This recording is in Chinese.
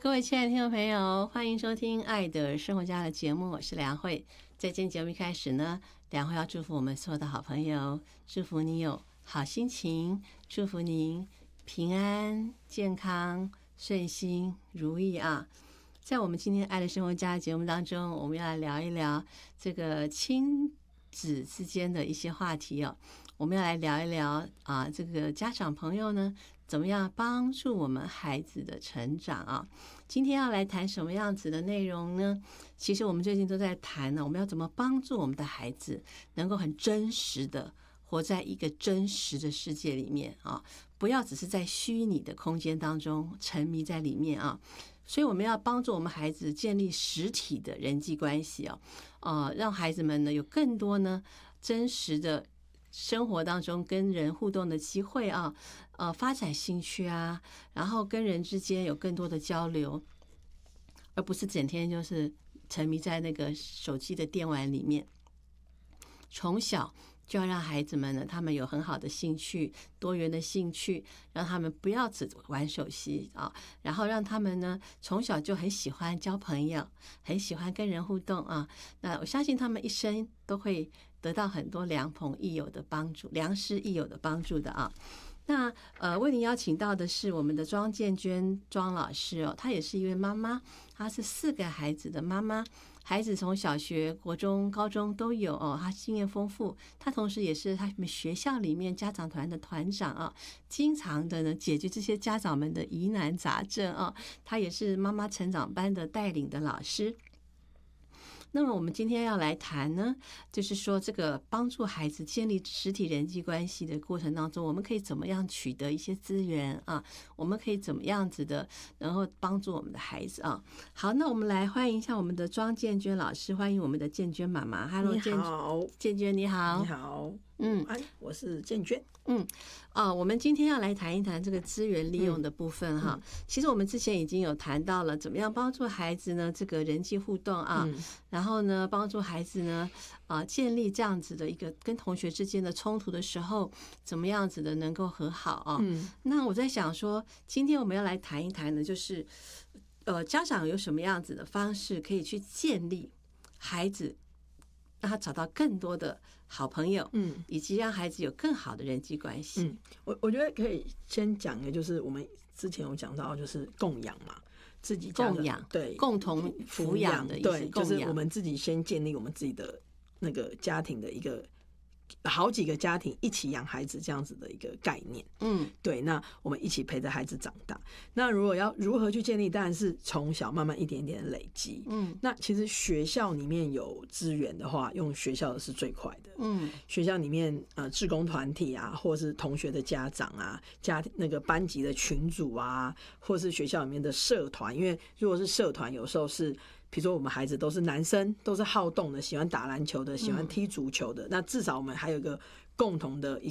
各位亲爱的听众朋友，欢迎收听《爱的生活家》的节目，我是梁慧。在今天节目一开始呢，梁慧要祝福我们所有的好朋友，祝福你有好心情，祝福您平安、健康、顺心、如意啊！在我们今天《爱的生活家》的节目当中，我们要来聊一聊这个亲子之间的一些话题哦。我们要来聊一聊啊，这个家长朋友呢，怎么样帮助我们孩子的成长啊？今天要来谈什么样子的内容呢？其实我们最近都在谈呢，我们要怎么帮助我们的孩子能够很真实的活在一个真实的世界里面啊，不要只是在虚拟的空间当中沉迷在里面啊。所以我们要帮助我们孩子建立实体的人际关系让孩子们呢有更多呢真实的生活当中跟人互动的机会啊，发展兴趣啊，然后跟人之间有更多的交流，而不是整天就是沉迷在那个手机的电玩里面。从小就要让孩子们呢，他们有很好的兴趣，多元的兴趣，让他们不要只玩手机啊，然后让他们呢从小就很喜欢交朋友，很喜欢跟人互动啊。那我相信他们一生都会得到很多良朋益友的帮助，良师益友的帮助的啊。那为您邀请到的是我们的庄建娟庄老师哦，她也是一位妈妈，她是4个孩子的妈妈，孩子从小学、国中、高中都有哦，她经验丰富，她同时也是他们学校里面家长团的团长啊，经常的呢解决这些家长们的疑难杂症啊，她也是妈妈成长班的带领的老师。那么我们今天要来谈呢，就是说这个帮助孩子建立实体人际关系的过程当中，我们可以怎么样取得一些资源啊？我们可以怎么样子的，然后帮助我们的孩子啊？好，那我们来欢迎一下我们的庄建娟老师，欢迎我们的建娟妈妈。Hello， 建娟你好。 你好。我是建娟。 我们今天要来谈一谈这个资源利用的部分哈。其实我们之前已经有谈到了，怎么样帮助孩子呢这个人际互动啊，然后呢帮助孩子呢建立这样子的一个跟同学之间的冲突的时候，怎么样子的能够和好啊。那我在想说，今天我们要来谈一谈的，就是家长有什么样子的方式可以去建立孩子，让他找到更多的好朋友，以及让孩子有更好的人际关系。 我觉得可以先讲的就是我们之前有讲到，就是供养嘛，自己家供养， 对， 共同抚养的意思， 对，就是我们自己先建立我们自己的那个家庭的一个好几个家庭一起养孩子这样子的一个概念。对，那我们一起陪着孩子长大。那如何去建立，当然是从小慢慢一点点的累积。那其实学校里面有资源的话，用学校的是最快的。学校里面志工团体啊，或是同学的家长啊，那个班级的群组啊，或是学校里面的社团，因为如果是社团，有时候是比如说我们孩子都是男生，都是好动的，喜欢打篮球的，喜欢踢足球的，那至少我们还有一个共同的